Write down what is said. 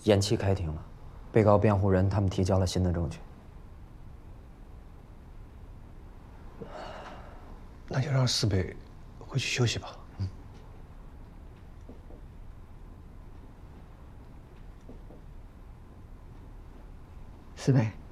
延期开庭了，被告辩护人他们提交了新的证据。 那就让四北回去休息吧。 四北。